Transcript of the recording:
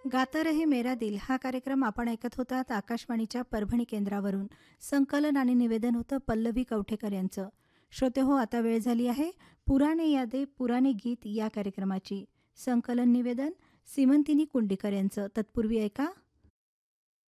गाता रहे मेरा दिल हा कार्यक्रम आपण ऐकत होतात आकाशवाणीच्या परभणी केंद्रावरून. संकलन आणि निवेदन होतं पल्लवी कवठेकर यांचं. श्रोते हो, आता वेळ झाली आहे पुराणे यादे पुराणे गीत या कार्यक्रमाची. संकलन निवेदन सीमंतिनी कुंडीकर यांचं. तत्पूर्वी ऐका